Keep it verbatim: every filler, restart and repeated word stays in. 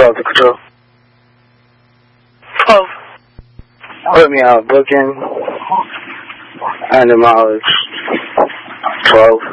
twelve to control. twelve. Put me out booking. Under mileage. twelve.